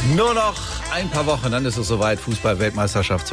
Nur noch ein paar Wochen, dann ist es soweit. Fußball-Weltmeisterschaft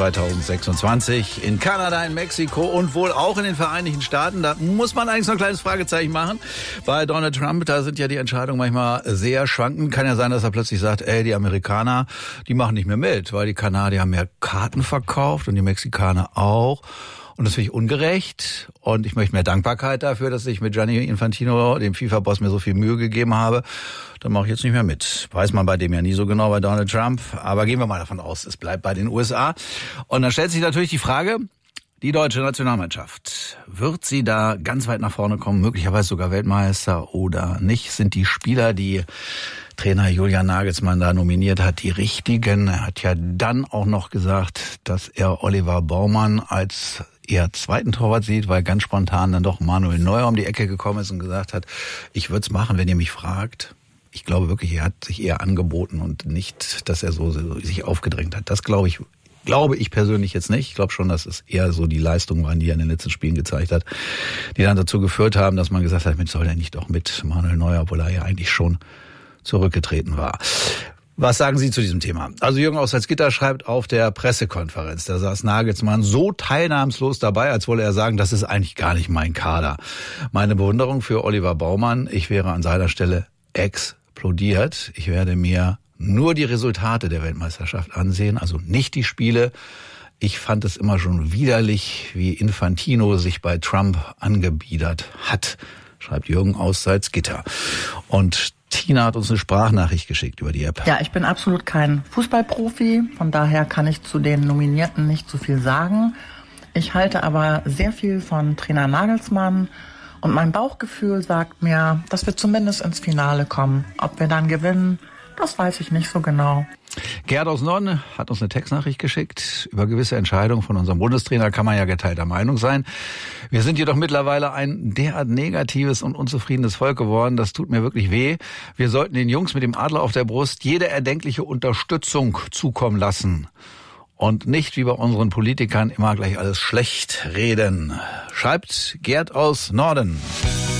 2026 in Kanada, in Mexiko und wohl auch in den Vereinigten Staaten. Da muss man eigentlich so ein kleines Fragezeichen machen. Bei Donald Trump, da sind ja die Entscheidungen manchmal sehr schwankend. Kann ja sein, dass er plötzlich sagt, die Amerikaner, die machen nicht mehr mit, weil die Kanadier haben mehr Karten verkauft und die Mexikaner auch. Und das finde ich ungerecht. Und ich möchte mehr Dankbarkeit dafür, dass ich mit Gianni Infantino, dem FIFA-Boss, mir so viel Mühe gegeben habe. Dann mache ich jetzt nicht mehr mit. Weiß man bei dem ja nie so genau, bei Donald Trump. Aber gehen wir mal davon aus, es bleibt bei den USA. Und dann stellt sich natürlich die Frage, die deutsche Nationalmannschaft, wird sie da ganz weit nach vorne kommen, möglicherweise sogar Weltmeister oder nicht? Sind die Spieler, die Trainer Julian Nagelsmann da nominiert hat, die richtigen? Er hat ja dann auch noch gesagt, dass er Oliver Baumann als eher zweiten Torwart sieht, weil ganz spontan dann doch Manuel Neuer um die Ecke gekommen ist und gesagt hat, ich würde es machen, wenn ihr mich fragt. Ich glaube wirklich, er hat sich eher angeboten und nicht, dass er so sich aufgedrängt hat. Das glaube ich persönlich jetzt nicht. Ich glaube schon, dass es eher so die Leistungen waren, die er in den letzten Spielen gezeigt hat, die dann dazu geführt haben, dass man gesagt hat, soll er nicht doch mit Manuel Neuer, obwohl er ja eigentlich schon zurückgetreten war. Was sagen Sie zu diesem Thema? Also Jürgen aus Salzgitter schreibt auf der Pressekonferenz, da saß Nagelsmann so teilnahmslos dabei, als wolle er sagen, das ist eigentlich gar nicht mein Kader. Meine Bewunderung für Oliver Baumann, ich wäre an seiner Stelle explodiert. Ich werde mir nur die Resultate der Weltmeisterschaft ansehen, also nicht die Spiele. Ich fand es immer schon widerlich, wie Infantino sich bei Trump angebiedert hat, schreibt Jürgen aus Salzgitter. Und Tina hat uns eine Sprachnachricht geschickt über die App. Ja, ich bin absolut kein Fußballprofi, von daher kann ich zu den Nominierten nicht so viel sagen. Ich halte aber sehr viel von Trainer Nagelsmann und mein Bauchgefühl sagt mir, dass wir zumindest ins Finale kommen. Ob wir dann gewinnen, das weiß ich nicht so genau. Gerd aus Norden hat uns eine Textnachricht geschickt. Über gewisse Entscheidungen von unserem Bundestrainer kann man ja geteilter Meinung sein. Wir sind jedoch mittlerweile ein derart negatives und unzufriedenes Volk geworden. Das tut mir wirklich weh. Wir sollten den Jungs mit dem Adler auf der Brust jede erdenkliche Unterstützung zukommen lassen. Und nicht wie bei unseren Politikern immer gleich alles schlecht reden. Schreibt Gerd aus Norden.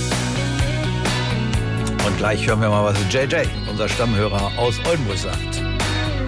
Und gleich hören wir mal, was JJ, unser Stammhörer aus Oldenburg, sagt.